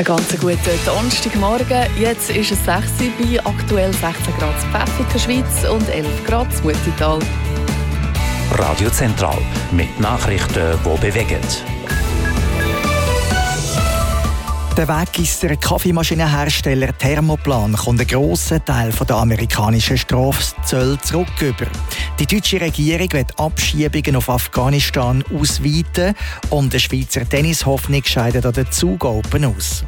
Einen ganz guten Donnerstagmorgen. Jetzt ist es 6 Uhr bei aktuell 16 Grad in Pfäffiken, Schweiz und 11 Grad in Mutital. Radio Zentral mit Nachrichten, die bewegen. Der Weggisser Kaffeemaschinenhersteller Thermoplan kommt einen grossen Teil der amerikanischen Strafzölle zurück über. Die deutsche Regierung will Abschiebungen auf Afghanistan ausweiten und der Schweizer Tennishoffnung scheidet an der Zug Open aus.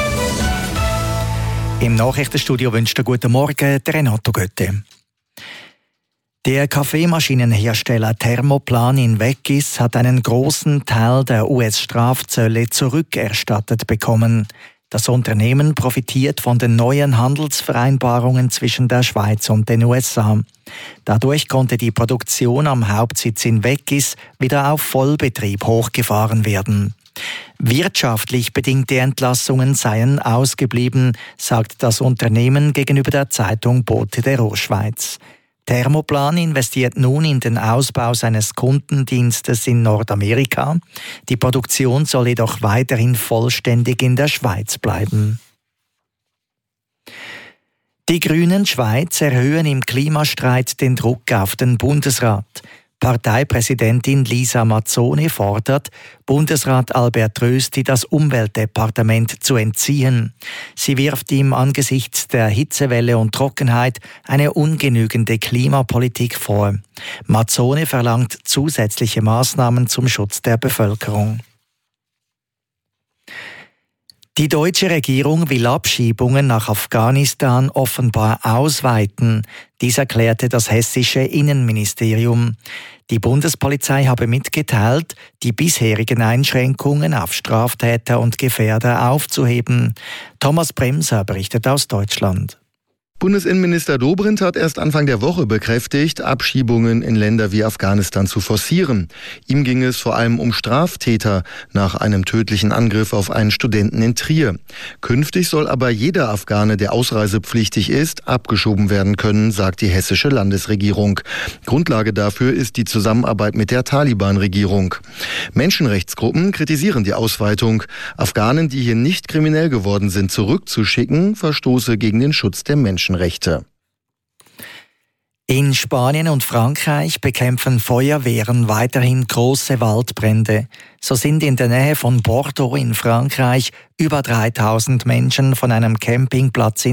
Im Nachrichtenstudio wünscht einen guten Morgen der Renato Götte. Der Kaffeemaschinenhersteller Thermoplan in Weggis hat einen großen Teil der US-Strafzölle zurückerstattet bekommen. Das Unternehmen profitiert von den neuen Handelsvereinbarungen zwischen der Schweiz und den USA. Dadurch konnte die Produktion am Hauptsitz in Weggis wieder auf Vollbetrieb hochgefahren werden. Wirtschaftlich bedingte Entlassungen seien ausgeblieben, sagt das Unternehmen gegenüber der Zeitung Bote der Ostschweiz. Thermoplan investiert nun in den Ausbau seines Kundendienstes in Nordamerika. Die Produktion soll jedoch weiterhin vollständig in der Schweiz bleiben. Die Grünen Schweiz erhöhen im Klimastreit den Druck auf den Bundesrat. Parteipräsidentin Lisa Mazzone fordert, Bundesrat Albert Rösti das Umweltdepartement zu entziehen. Sie wirft ihm angesichts der Hitzewelle und Trockenheit eine ungenügende Klimapolitik vor. Mazzone verlangt zusätzliche Maßnahmen zum Schutz der Bevölkerung. Die deutsche Regierung will Abschiebungen nach Afghanistan offenbar ausweiten. Dies erklärte das hessische Innenministerium. Die Bundespolizei habe mitgeteilt, die bisherigen Einschränkungen auf Straftäter und Gefährder aufzuheben. Thomas Bremser berichtet aus Deutschland. Bundesinnenminister Dobrindt hat erst Anfang der Woche bekräftigt, Abschiebungen in Länder wie Afghanistan zu forcieren. Ihm ging es vor allem um Straftäter nach einem tödlichen Angriff auf einen Studenten in Trier. Künftig soll aber jeder Afghane, der ausreisepflichtig ist, abgeschoben werden können, sagt die hessische Landesregierung. Grundlage dafür ist die Zusammenarbeit mit der Taliban-Regierung. Menschenrechtsgruppen kritisieren die Ausweitung. Afghanen, die hier nicht kriminell geworden sind, zurückzuschicken, verstoße gegen den Schutz der Menschenrechte. In Spanien und Frankreich bekämpfen Feuerwehren weiterhin große Waldbrände. So sind in der Nähe von Bordeaux in Frankreich über 3000 Menschen von einem Campingplatz in